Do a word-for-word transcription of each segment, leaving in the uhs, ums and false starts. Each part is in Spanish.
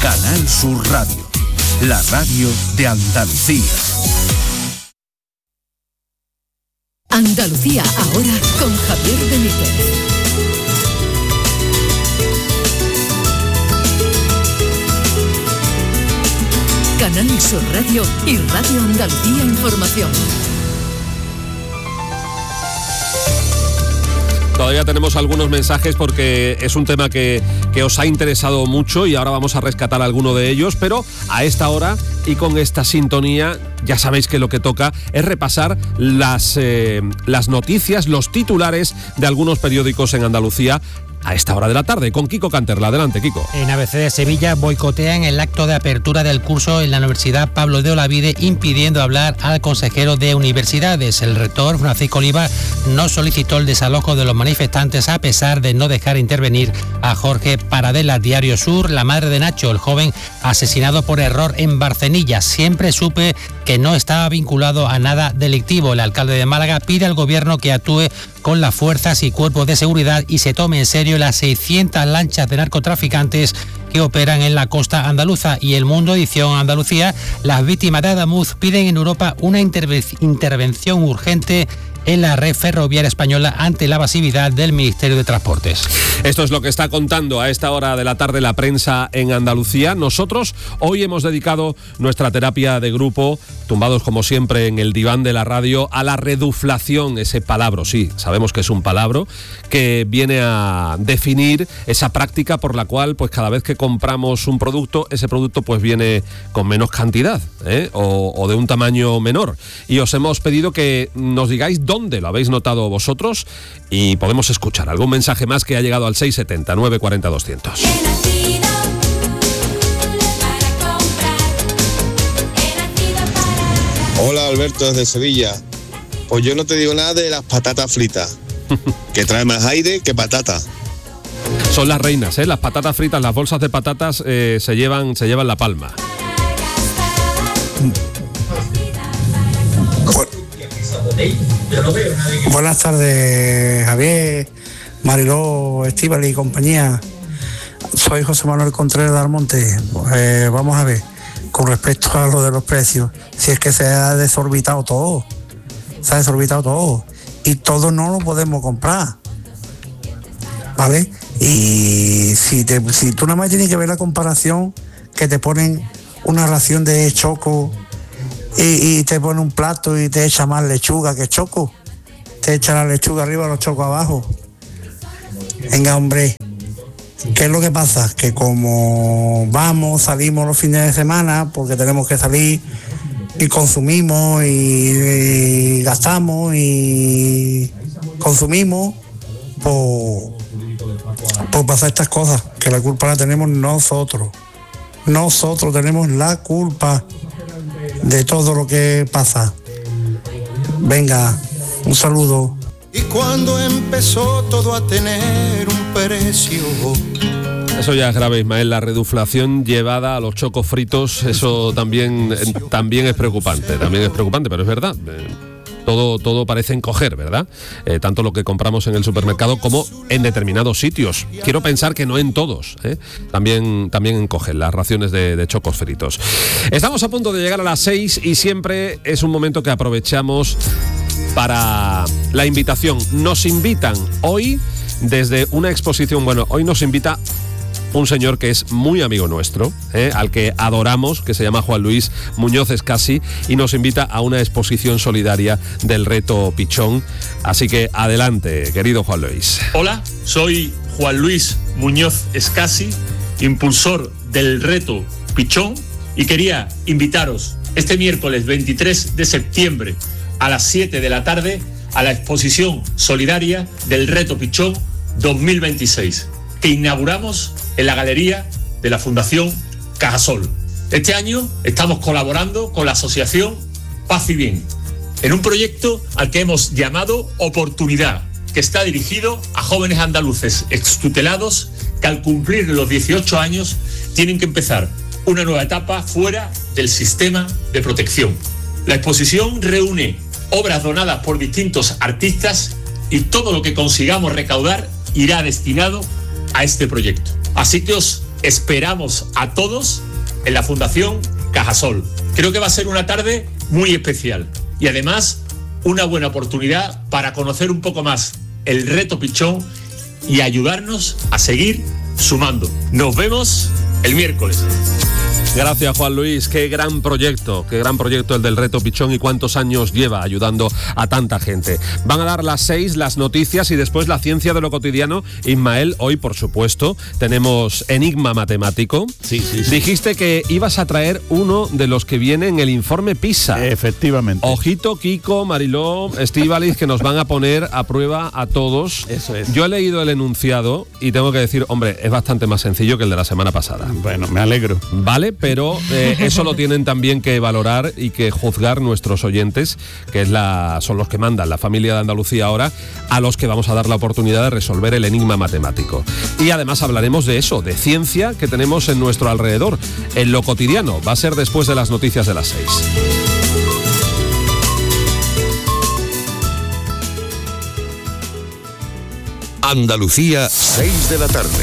Canal Sur Radio, la radio de Andalucía. Andalucía ahora con Javier Benítez. Canal Sur Radio y Radio Andalucía Información. Todavía tenemos algunos mensajes porque es un tema que, que os ha interesado mucho y ahora vamos a rescatar alguno de ellos, pero a esta hora y con esta sintonía ya sabéis que lo que toca es repasar las, eh, las noticias, los titulares de algunos periódicos en Andalucía a esta hora de la tarde, con Kiko Canterla. Adelante, Kiko. En A B C de Sevilla boicotean el acto de apertura del curso en la Universidad Pablo de Olavide, impidiendo hablar al consejero de Universidades. El rector, Francisco Oliva, no solicitó el desalojo de los manifestantes a pesar de no dejar intervenir a Jorge Paradela. Diario Sur, la madre de Nacho, el joven asesinado por error en Barcenilla. Siempre supe que no estaba vinculado a nada delictivo. El alcalde de Málaga pide al gobierno que actúe con las fuerzas y cuerpos de seguridad y se tome en serio las seiscientas lanchas de narcotraficantes que operan en la costa andaluza. Y El Mundo, edición Andalucía, las víctimas de Adamuz piden en Europa una interve- intervención urgente en la red ferroviaria española ante la evasividad del Ministerio de Transportes. Esto es lo que está contando a esta hora de la tarde la prensa en Andalucía. Nosotros hoy hemos dedicado nuestra terapia de grupo, tumbados como siempre en el diván de la radio, a la reduflación, ese palabra, sí, sabemos que es un palabra, que viene a definir esa práctica por la cual pues cada vez que compramos un producto, ese producto pues viene con menos cantidad, ¿eh? o, o de un tamaño menor. Y os hemos pedido que nos digáis dónde lo habéis notado vosotros y podemos escuchar algún mensaje más que ha llegado al seis setenta, nueve cuarenta, doscientos. Hola, Alberto, desde Sevilla. Pues yo no te digo nada de las patatas fritas, que trae más aire que patata. Son las reinas, ¿eh? Las patatas fritas, las bolsas de patatas eh, se llevan, se llevan la palma. Buenas tardes, Javier, Mariló, Estíbaliz y compañía. Soy José Manuel Contreras de Almonte. Eh, vamos a ver, con respecto a lo de los precios, si es que se ha desorbitado todo, se ha desorbitado todo y todo no lo podemos comprar, ¿vale? Y si, te, si tú nada más tienes que ver la comparación, que te ponen una ración de choco y, y te ponen un plato y te echa más lechuga que choco, te echa la lechuga arriba, los chocos abajo. Venga, hombre, ¿qué es lo que pasa? Que como vamos, salimos los fines de semana porque tenemos que salir y consumimos y, y gastamos y consumimos, pues, pues pasa estas cosas, que la culpa la tenemos nosotros. Nosotros tenemos la culpa de todo lo que pasa. Venga, un saludo. Y cuando empezó todo a tener un precio. Eso ya es grave, Ismael, la reduflación llevada a los chocos fritos, eso también, también es preocupante, también es preocupante, pero es verdad. Todo, todo parece encoger, ¿verdad? Eh, tanto lo que compramos en el supermercado como en determinados sitios. Quiero pensar que no en todos, ¿eh? También, también encogen las raciones de, de chocos fritos. Estamos a punto de llegar a las seis y siempre es un momento que aprovechamos para la invitación. Nos invitan hoy desde una exposición, bueno, hoy nos invita un señor que es muy amigo nuestro, ¿eh? al que adoramos, que se llama Juan Luis Muñoz Escasi, y nos invita a una exposición solidaria del Reto Pichón. Así que adelante, querido Juan Luis. Hola, soy Juan Luis Muñoz Escasi, impulsor del Reto Pichón, y quería invitaros este miércoles veintitrés de septiembre a las siete de la tarde a la exposición solidaria del Reto Pichón dos mil veintiséis, que inauguramos en la galería de la Fundación Cajasol. Este año estamos colaborando con la asociación Paz y Bien en un proyecto al que hemos llamado Oportunidad, que está dirigido a jóvenes andaluces extutelados que al cumplir los dieciocho años tienen que empezar una nueva etapa fuera del sistema de protección. La exposición reúne obras donadas por distintos artistas y todo lo que consigamos recaudar irá destinado a este proyecto. Así que os esperamos a todos en la Fundación Cajasol. Creo que va a ser una tarde muy especial y además una buena oportunidad para conocer un poco más el reto Pichón y ayudarnos a seguir sumando. Nos vemos el miércoles. Gracias, Juan Luis. Qué gran proyecto, qué gran proyecto el del reto Pichón y cuántos años lleva ayudando a tanta gente. Van a dar las seis las noticias y después la ciencia de lo cotidiano. Ismael, hoy, por supuesto, tenemos enigma matemático. Sí, sí, sí. Dijiste que ibas a traer uno de los que viene en el informe PISA. Efectivamente. Ojito, Kiko, Mariló, Estíbaliz, que nos van a poner a prueba a todos. Eso es. Yo he leído el enunciado y tengo que decir, hombre, es bastante más sencillo que el de la semana pasada. Bueno, me alegro. Vale, pero eh, eso lo tienen también que valorar y que juzgar nuestros oyentes, que es la, son los que mandan, la familia de Andalucía ahora, a los que vamos a dar la oportunidad de resolver el enigma matemático. Y además hablaremos de eso, de ciencia que tenemos en nuestro alrededor, en lo cotidiano. Va a ser después de las noticias de las seis. Andalucía, seis de la tarde.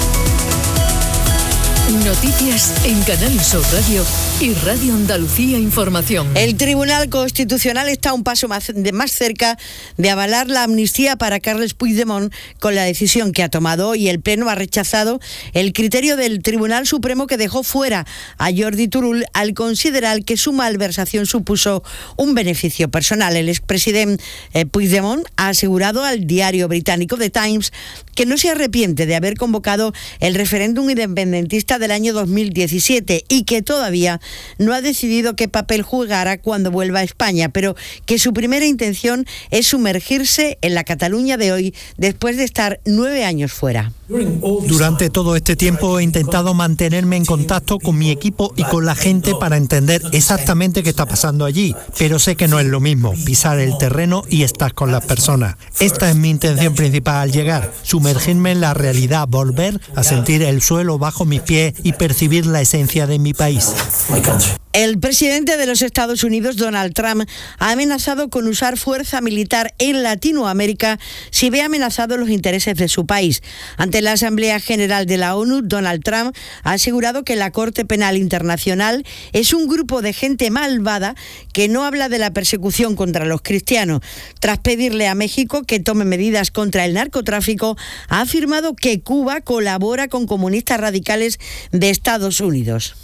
Noticias en Canal Sur Radio y Radio Andalucía Información. El Tribunal Constitucional está un paso más, de, más cerca de avalar la amnistía para Carles Puigdemont con la decisión que ha tomado, y el Pleno ha rechazado el criterio del Tribunal Supremo que dejó fuera a Jordi Turull al considerar que su malversación supuso un beneficio personal. El expresidente eh, Puigdemont ha asegurado al diario británico The Times que no se arrepiente de haber convocado el referéndum independentista del año dos mil diecisiete y que todavía no ha decidido qué papel jugará cuando vuelva a España, pero que su primera intención es sumergirse en la Cataluña de hoy después de estar nueve años fuera. Durante todo este tiempo he intentado mantenerme en contacto con mi equipo y con la gente para entender exactamente qué está pasando allí, pero sé que no es lo mismo pisar el terreno y estar con las personas. Esta es mi intención principal al llegar, sumergirme en la realidad, volver a sentir el suelo bajo mis pies y percibir la esencia de mi país. El presidente de los Estados Unidos, Donald Trump, ha amenazado con usar fuerza militar en Latinoamérica si ve amenazados los intereses de su país. Ante la Asamblea General de la ONU, Donald Trump ha asegurado que la Corte Penal Internacional es un grupo de gente malvada que no habla de la persecución contra los cristianos. Tras pedirle a México que tome medidas contra el narcotráfico, ha afirmado que Cuba colabora con comunistas radicales de Estados Unidos.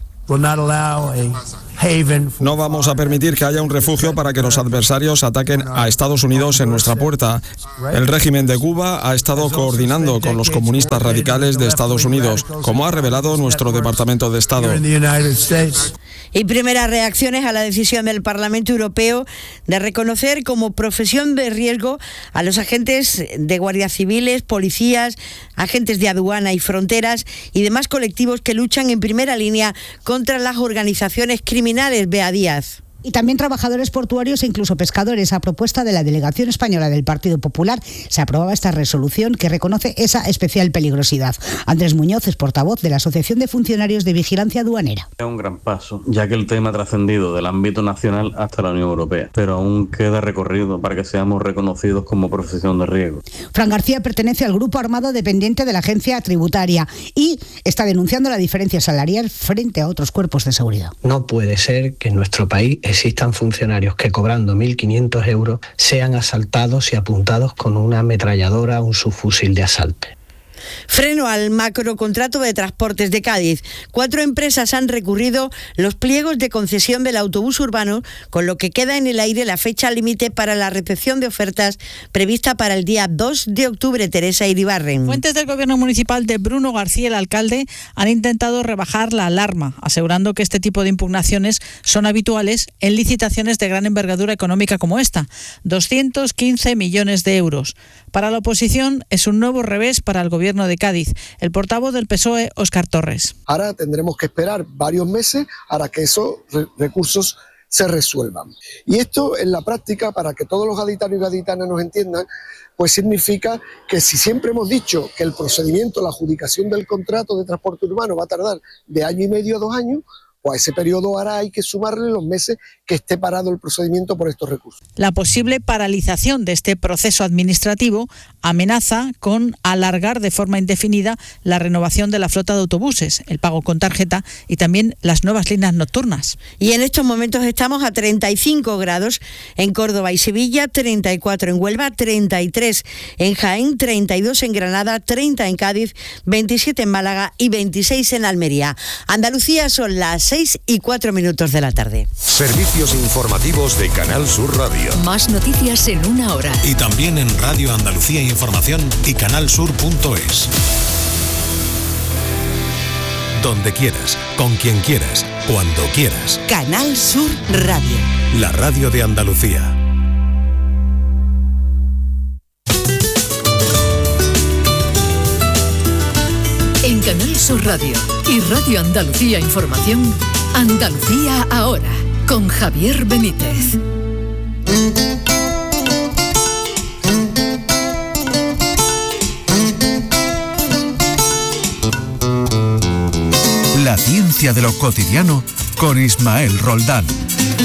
No vamos a permitir que haya un refugio para que los adversarios ataquen a Estados Unidos en nuestra puerta. El régimen de Cuba ha estado coordinando con los comunistas radicales de Estados Unidos, como ha revelado nuestro Departamento de Estado. Y primeras reacciones a la decisión del Parlamento Europeo de reconocer como profesión de riesgo a los agentes de guardias civiles, policías, agentes de aduana y fronteras y demás colectivos que luchan en primera línea contra las organizaciones criminales. Bea Díaz. Y también trabajadores portuarios e incluso pescadores. A propuesta de la delegación española del Partido Popular se aprobaba esta resolución que reconoce esa especial peligrosidad. Andrés Muñoz es portavoz de la Asociación de Funcionarios de Vigilancia Aduanera. Es un gran paso, ya que el tema ha trascendido del ámbito nacional hasta la Unión Europea, pero aún queda recorrido para que seamos reconocidos como profesión de riesgo. Fran García pertenece al grupo armado dependiente de la agencia tributaria y está denunciando la diferencia salarial frente a otros cuerpos de seguridad. No puede ser que en nuestro país existan funcionarios que cobrando mil quinientos euros sean asaltados y apuntados con una ametralladora o un subfusil de asalto. Freno al macrocontrato de transportes de Cádiz. Cuatro empresas han recurrido los pliegos de concesión del autobús urbano, con lo que queda en el aire la fecha límite para la recepción de ofertas prevista para el día dos de octubre. Teresa Iribarren. Fuentes del gobierno municipal de Bruno García, el alcalde, han intentado rebajar la alarma, asegurando que este tipo de impugnaciones son habituales en licitaciones de gran envergadura económica como esta, doscientos quince millones de euros. Para la oposición es un nuevo revés para el gobierno de Cádiz. El portavoz del P S O E, Óscar Torres. Ahora tendremos que esperar varios meses para que esos re- recursos se resuelvan. Y esto en la práctica, para que todos los gaditanos y gaditanas nos entiendan, pues significa que si siempre hemos dicho que el procedimiento, la adjudicación del contrato de transporte urbano va a tardar de año y medio a dos años, pues a ese periodo ahora hay que sumarle los meses que esté parado el procedimiento por estos recursos. La posible paralización de este proceso administrativo amenaza con alargar de forma indefinida la renovación de la flota de autobuses, el pago con tarjeta y también las nuevas líneas nocturnas. Y en estos momentos estamos a treinta y cinco grados en Córdoba y Sevilla, treinta y cuatro en Huelva, treinta y tres en Jaén, treinta y dos en Granada, treinta en Cádiz, veintisiete en Málaga y veintiséis en Almería. Andalucía, son las seis y cuatro minutos de la tarde. Servicios informativos de Canal Sur Radio. Más noticias en una hora. Y también en Radio Andalucía Información y canalsur punto es. Donde quieras, con quien quieras, cuando quieras. Canal Sur Radio. La radio de Andalucía. En Canal Sur Radio y Radio Andalucía Información, Andalucía ahora, con Javier Benítez. La ciencia de lo cotidiano con Ismael Roldán.